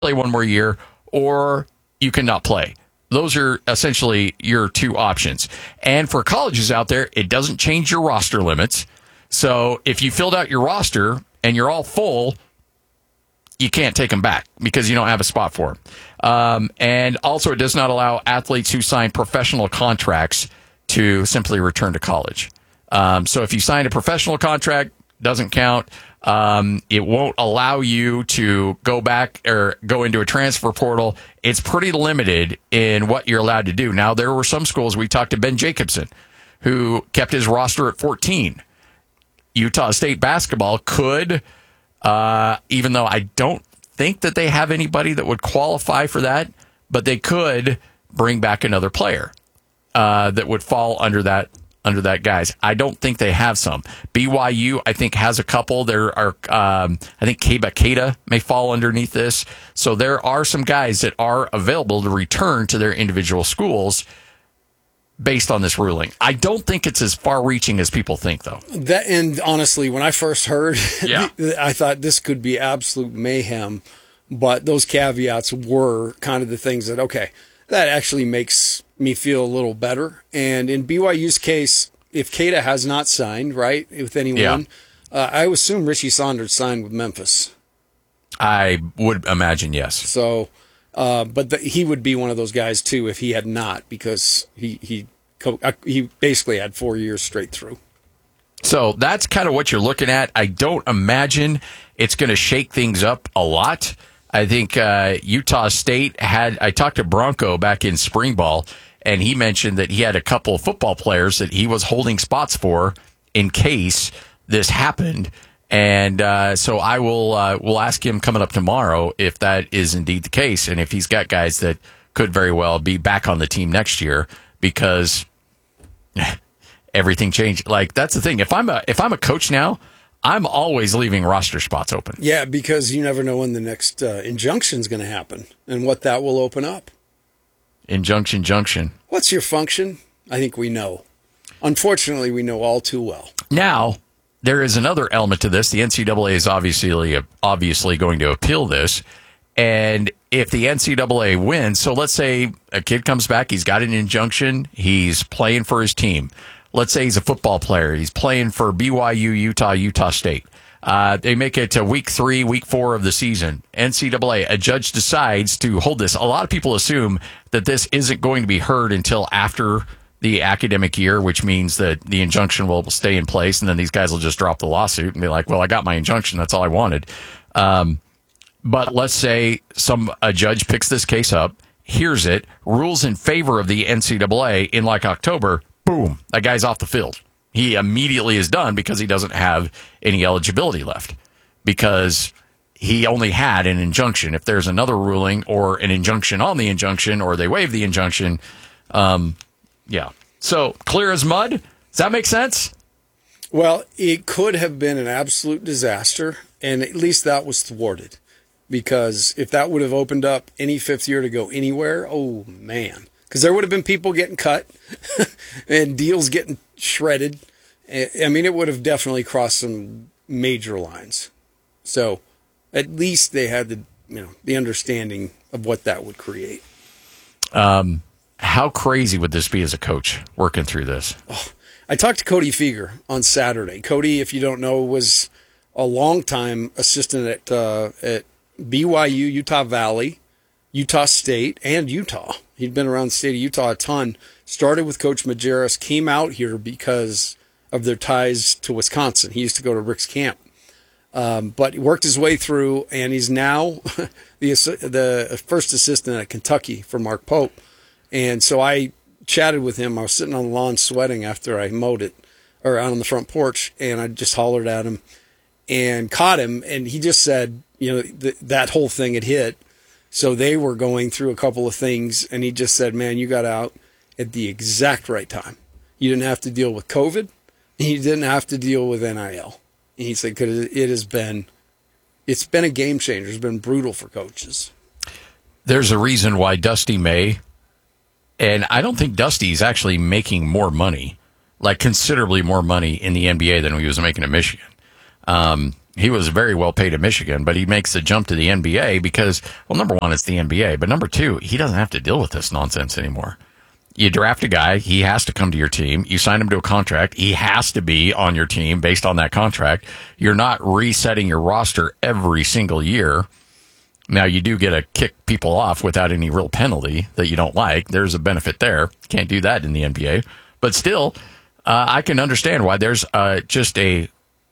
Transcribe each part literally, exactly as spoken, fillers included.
play one more year, or you cannot play. Those are essentially your two options. And for colleges out there, it doesn't change your roster limits. So if you filled out your roster and you're all full, you can't take them back because you don't have a spot for them. Um, and also, it does not allow athletes who sign professional contracts to simply return to college. Um, so if you sign a professional contract, doesn't count. Um, it won't allow you to go back or go into a transfer portal. It's pretty limited in what you're allowed to do. Now, there were some schools, we talked to Ben Jacobson, who kept his roster at fourteen. Utah State basketball could, uh, even though I don't think that they have anybody that would qualify for that, but they could bring back another player uh, that would fall under that under that guys. I don't think they have some. B Y U, I think, has a couple. There are, um, I think Keba Keita may fall underneath this. So there are some guys that are available to return to their individual schools based on this ruling. I don't think it's as far-reaching as people think, though. That, and honestly, when I first heard, yeah. I thought this could be absolute mayhem. But those caveats were kind of the things that, okay, that actually makes me feel a little better. And in B Y U's case, if Keita has not signed, right, with anyone, yeah. uh, I would assume Richie Saunders signed with Memphis. I would imagine, yes. So, uh, but the, he would be one of those guys, too, if he had not, because he, he, he basically had four years straight through. So that's kind of what you're looking at. I don't imagine it's going to shake things up a lot. I think uh, Utah State had, I talked to Bronco back in spring ball, and he mentioned that he had a couple of football players that he was holding spots for in case this happened. And uh, so I will uh, will ask him coming up tomorrow if that is indeed the case, and if he's got guys that could very well be back on the team next year, because everything changed. Like, that's the thing. If I'm a if I'm a coach now, I'm always leaving roster spots open. Yeah, because you never know when the next uh, injunction is going to happen and what that will open up. Injunction, junction. What's your function? I think we know. Unfortunately, we know all too well. Now, there is another element to this. The N C double A is obviously obviously going to appeal this. And if the N C double A wins, so let's say a kid comes back, he's got an injunction, he's playing for his team. Let's say he's a football player. He's playing for B Y U, Utah, Utah State. Uh, they make it to week three, week four of the season. N C double A, a judge decides to hold this. A lot of people assume that this isn't going to be heard until after the academic year, which means that the injunction will stay in place, and then these guys will just drop the lawsuit and be like, well, I got my injunction. That's all I wanted. Um, but let's say some a judge picks this case up, hears it, rules in favor of the N C double A in like October. Boom, that guy's off the field. He immediately is done because he doesn't have any eligibility left because he only had an injunction. If there's another ruling or an injunction on the injunction or they waive the injunction, um, yeah. So clear as mud. Does that make sense? Well, it could have been an absolute disaster, and at least that was thwarted because if that would have opened up any fifth year to go anywhere, oh, man. Because there would have been people getting cut and deals getting shredded. I mean, it would have definitely crossed some major lines. So at least they had the, you know, the understanding of what that would create. Um, how crazy would this be as a coach working through this? Oh, I talked to Cody Feger on Saturday. Cody, if you don't know, was a longtime assistant at uh, at B Y U, Utah Valley, Utah State, and Utah. He'd been around the state of Utah a ton. Started with Coach Majerus, came out here because of their ties to Wisconsin. He used to go to Rick's camp. Um, but he worked his way through, and he's now the the first assistant at Kentucky for Mark Pope. And so I chatted with him. I was sitting on the lawn sweating after I mowed it, or out on the front porch, and I just hollered at him and caught him. And he just said, you know, th- that whole thing had hit. So they were going through a couple of things, and he just said, man, you got out at the exact right time. You didn't have to deal with COVID, and you didn't have to deal with N I L. And he said, because it has been, it's been a game changer. It's been brutal for coaches. There's a reason why Dusty May, and I don't think Dusty's actually making more money, like considerably more money in the N B A than he was making at Michigan. Um, he was very well paid at Michigan, but he makes the jump to the N B A because, well, number one, it's the N B A, but number two, he doesn't have to deal with this nonsense anymore. You draft a guy, he has to come to your team. You sign him to a contract, he has to be on your team based on that contract. You're not resetting your roster every single year. Now, you do get to kick people off without any real penalty that you don't like. There's a benefit there. Can't do that in the N B A. But still, uh, I can understand why there's uh, just a,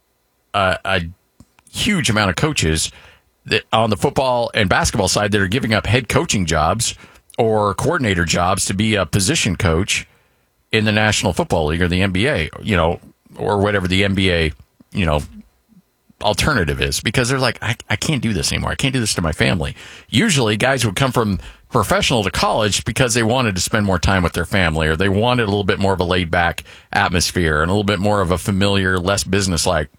a a huge amount of coaches that on the football and basketball side that are giving up head coaching jobs or coordinator jobs to be a position coach in the National Football League or the N B A, you know, or whatever the N B A, you know, alternative is, because they're like, I, I can't do this anymore. I can't do this to my family. Usually guys would come from professional to college because they wanted to spend more time with their family, or they wanted a little bit more of a laid back atmosphere and a little bit more of a familiar, less business like.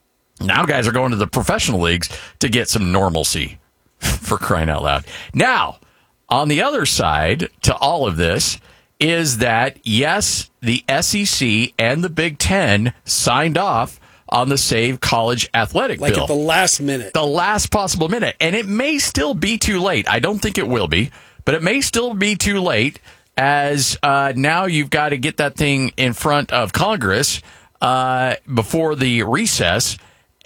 Now guys are going to the professional leagues to get some normalcy, for crying out loud. Now, on the other side to all of this is that, yes, the S E C and the Big Ten signed off on the Save College Athletic like bill. Like at the last minute. The last possible minute. And it may still be too late. I don't think it will be, but it may still be too late, as uh, now you've got to get that thing in front of Congress uh, before the recess.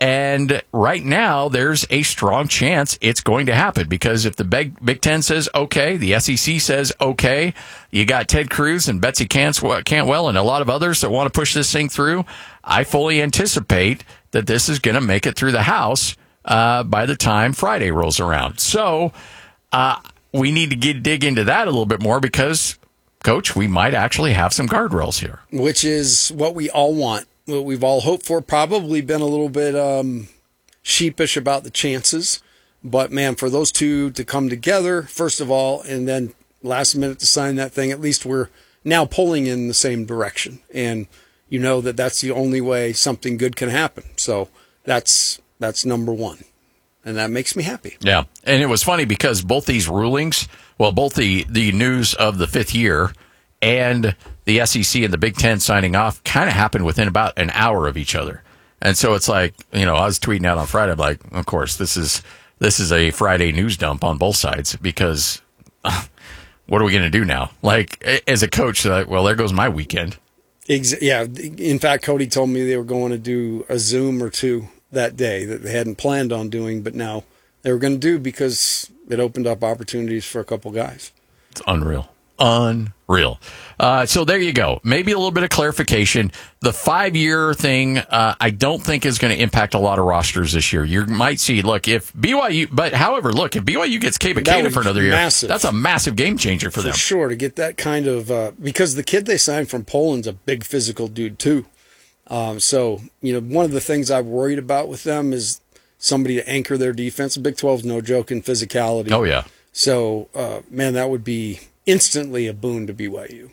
And right now, there's a strong chance it's going to happen, because if the Big, Big Ten says okay, the S E C says okay, you got Ted Cruz and Betsy Cantwell and a lot of others that want to push this thing through. I fully anticipate that this is going to make it through the House uh, by the time Friday rolls around. So uh, we need to get dig into that a little bit more, because, Coach, we might actually have some guardrails here. Which is what we all want. What we've all hoped for. Probably been a little bit um, sheepish about the chances. But, man, for those two to come together, first of all, and then last minute to sign that thing, at least we're now pulling in the same direction. And you know that that's the only way something good can happen. So that's that's number one. And that makes me happy. Yeah. And it was funny because both these rulings, well, both the, the news of the fifth year and the S E C and the Big Ten signing off kind of happened within about an hour of each other. And so it's like, you know, I was tweeting out on Friday, I'm like, of course, this is this is a Friday news dump on both sides, because uh, what are we going to do now? Like, as a coach, like, well, there goes my weekend. Ex- yeah. In fact, Cody told me they were going to do a Zoom or two that day that they hadn't planned on doing, but now they were going to do, because it opened up opportunities for a couple guys. It's unreal. Unreal. Uh, so there you go. Maybe a little bit of clarification. The five-year thing, uh, I don't think is going to impact a lot of rosters this year. You might see, look, if B Y U, but however, look, if B Y U gets Caba Cada for another year, massive. That's a massive game changer for, for them. For sure, to get that kind of, uh, because the kid they signed from Poland's a big physical dude too. Um, so, you know, one of the things I've worried about with them is somebody to anchor their defense. Big twelve is no joke in physicality. Oh, yeah. So, uh, man, that would be instantly a boon to B Y U.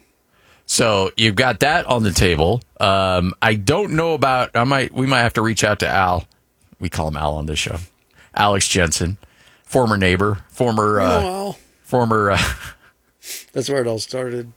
So you've got that on the table. Um, I don't know about, I might, we might have to reach out to Al. We call him Al on this show. Alex Jensen, former neighbor, former, uh, you know, Al. former, uh, that's where it all started.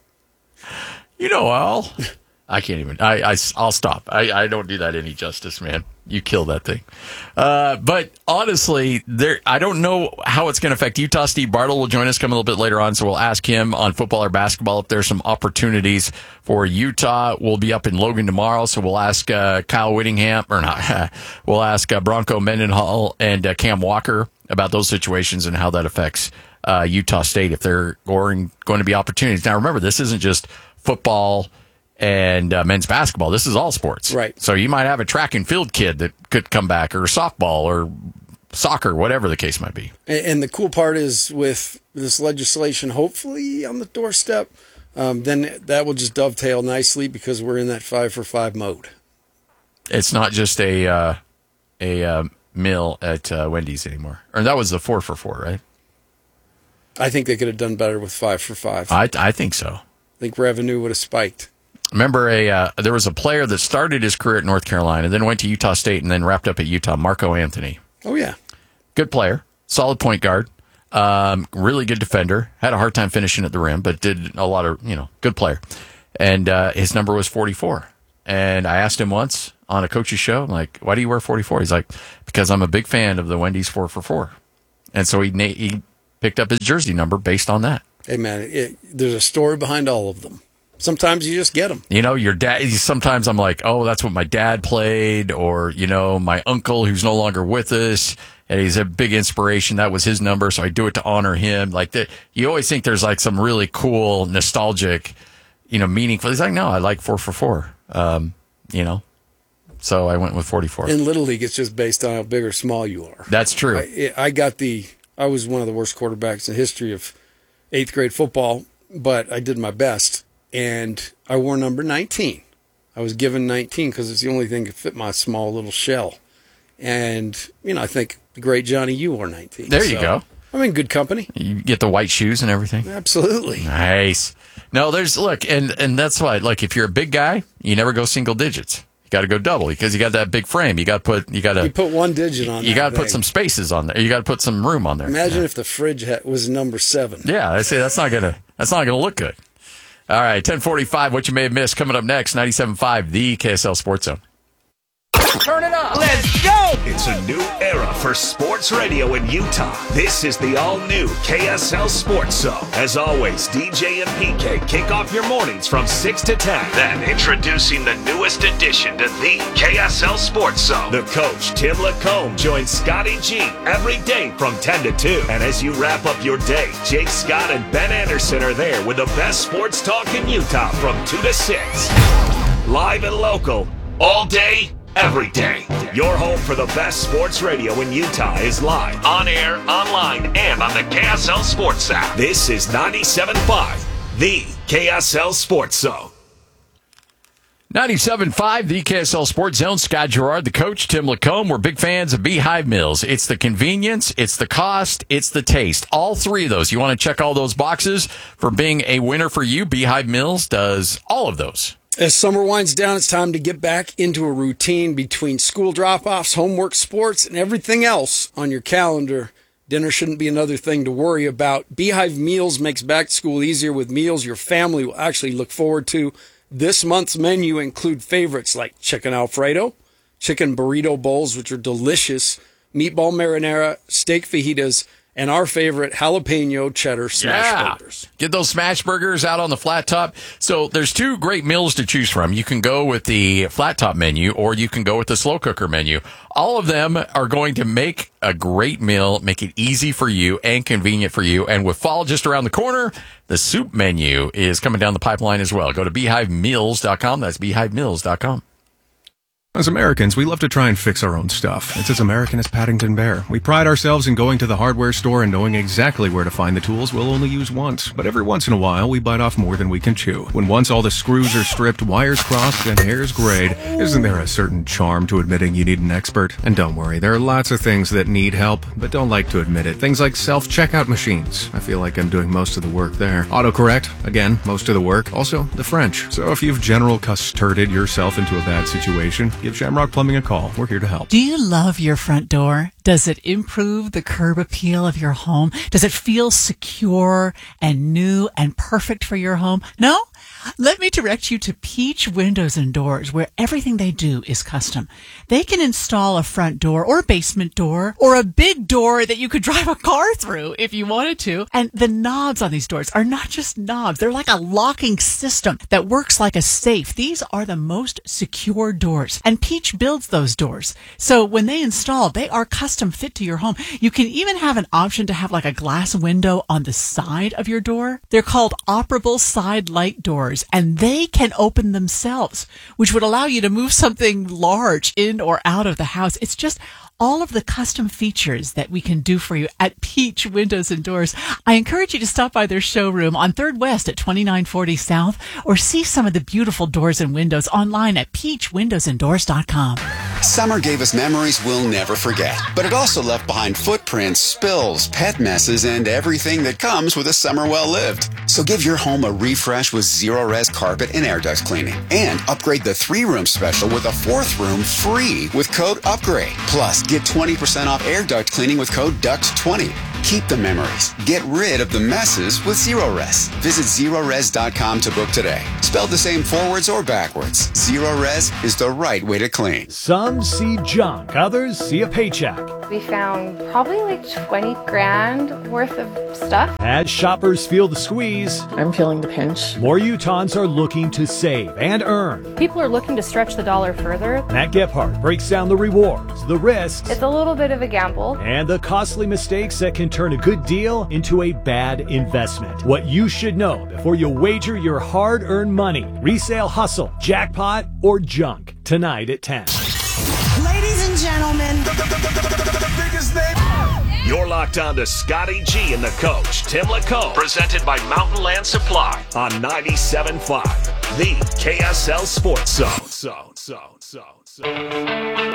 You know, Al. I can't even, I, I, I'll stop. I, I don't do that any justice, man. You kill that thing. Uh, but honestly, there, I don't know how it's going to affect Utah. Steve Bartle will join us coming a little bit later on, so we'll ask him on football or basketball if there's some opportunities for Utah. We'll be up in Logan tomorrow, so we'll ask uh, Kyle Whittingham, or not, we'll ask uh, Bronco Mendenhall and uh, Cam Walker about those situations and how that affects uh, Utah State, if they're going, going to be opportunities. Now, remember, this isn't just football and uh, men's basketball. This is all sports. Right. So you might have a track and field kid that could come back, or softball or soccer, whatever the case might be. And, and the cool part is, with this legislation hopefully on the doorstep, um, then that will just dovetail nicely, because we're in that five for five mode. It's not just a uh, a uh, meal at uh, Wendy's anymore. Or that was the four for four, right? I think they could have done better with five for five. I I think so. I think revenue would have spiked. Remember, a uh, there was a player that started his career at North Carolina, then went to Utah State, and then wrapped up at Utah, Marco Anthony. Oh, yeah. Good player, solid point guard, um, really good defender, had a hard time finishing at the rim, but did a lot of, you know, good player. And uh, his number was forty-four. And I asked him once on a coach's show, I'm like, why do you wear forty-four? He's like, because I'm a big fan of the Wendy's four for four. And so he he picked up his jersey number based on that. Hey, man, it, there's a story behind all of them. Sometimes you just get them. You know, your dad, sometimes I'm like, oh, that's what my dad played, or, you know, my uncle who's no longer with us, and he's a big inspiration. That was his number, so I do it to honor him. Like, that, you always think there's like some really cool, nostalgic, you know, meaningful. He's like, no, I like four for four, um, you know. So I went with forty-four. In Little League, it's just based on how big or small you are. That's true. I, I got the, I was one of the worst quarterbacks in the history of eighth grade football, but I did my best. And I wore number nineteen. I was given nineteen because it's the only thing that fit my small little shell. And, you know, I think the great Johnny, you wore nineteen. There you so, go. I'm in good company. You get the white shoes and everything? Absolutely. Nice. No, there's, look, and, and that's why, like, if you're a big guy, you never go single digits. You got to go double because you got that big frame. You got to put, you got to. You put one digit on You got to thing. put some spaces on there. You got to put some room on there. Imagine yeah. if the fridge ha- was number seven. Yeah, I say that's not going to, that's not going to look good. All right, ten forty-five, what you may have missed. Coming up next, ninety-seven point five, the K S L Sports Zone. Turn it up. Let's go. It's a new era for sports radio in Utah. This is the all-new K S L Sports Zone. As always, D J and P K kick off your mornings from six to ten. Then introducing the newest addition to the K S L Sports Zone. The coach, Tim Lacombe, joins Scotty G every day from ten to two. And as you wrap up your day, Jake Scott and Ben Anderson are there with the best sports talk in Utah from two to six. Live and local, all day, every day. Your home for the best sports radio in Utah is live, on air, online, and on the K S L Sports app. This is ninety-seven point five, the K S L Sports Zone. ninety-seven point five, the K S L Sports Zone. Scott Gerard, the coach, Tim Lacombe. We're big fans of Beehive Mills. It's the convenience, it's the cost, it's the taste. All three of those. You want to check all those boxes for being a winner for you? Beehive Mills does all of those. As summer winds down, it's time to get back into a routine between school drop-offs, homework, sports, and everything else on your calendar. Dinner shouldn't be another thing to worry about. Beehive Meals makes back to school easier with meals your family will actually look forward to. This month's menu include favorites like chicken Alfredo, chicken burrito bowls, which are delicious, meatball marinara, steak fajitas, and our favorite jalapeno cheddar smash yeah. burgers. Get those smash burgers out on the flat top. So there's two great meals to choose from. You can go with the flat top menu or you can go with the slow cooker menu. All of them are going to make a great meal, make it easy for you and convenient for you. And with fall just around the corner, the soup menu is coming down the pipeline as well. Go to beehive meals dot com. That's beehive meals dot com. As Americans, we love to try and fix our own stuff. It's as American as Paddington Bear. We pride ourselves in going to the hardware store and knowing exactly where to find the tools we'll only use once. But every once in a while, we bite off more than we can chew. When once all the screws are stripped, wires crossed, and hairs grayed, isn't there a certain charm to admitting you need an expert? And don't worry, there are lots of things that need help, but don't like to admit it. Things like self-checkout machines. I feel like I'm doing most of the work there. Autocorrect, again, most of the work. Also, the French. So if you've general custarded yourself into a bad situation, give Shamrock Plumbing a call. We're here to help. Do you love your front door? Does it improve the curb appeal of your home? Does it feel secure and new and perfect for your home? No? Let me direct you to Peach Windows and Doors, where everything they do is custom. They can install a front door or a basement door or a big door that you could drive a car through if you wanted to. And the knobs on these doors are not just knobs. They're like a locking system that works like a safe. These are the most secure doors. And Peach builds those doors. So when they install, they are custom fit to your home. You can even have an option to have like a glass window on the side of your door. They're called operable side light doors, and they can open themselves, which would allow you to move something large in or out of the house. It's just all of the custom features that we can do for you at Peach Windows and Doors. I encourage you to stop by their showroom on third West at twenty-nine forty South or see some of the beautiful doors and windows online at peach windows and doors dot com. Summer gave us memories we'll never forget, but it also left behind footprints, spills, pet messes, and everything that comes with a summer well lived. So give your home a refresh with Zero Res carpet and air duct cleaning, and upgrade the three-room special with a fourth room free with code UPGRADE. Plus, get twenty percent off air duct cleaning with code D U C T twenty. Keep the memories. Get rid of the messes with Zerorez. Visit Zerorez dot com to book today. Spelled the same forwards or backwards, Zerorez is the right way to clean. Some see junk, others see a paycheck. We found probably like twenty grand worth of stuff. As shoppers feel the squeeze, I'm feeling the pinch. More Utahns are looking to save and earn. People are looking to stretch the dollar further. Matt Gephardt breaks down the rewards, the risks, It's a little bit of a gamble. and the costly mistakes that can turn a good deal into a bad investment. What you should know before you wager your hard-earned money. Resale hustle, jackpot, or junk. Tonight at ten. Ladies and gentlemen, You're locked on to Scotty G and the coach, Tim LaComb, presented by Mountain Land Supply on ninety-seven point five, the K S L Sports Zone. So, so, so, so.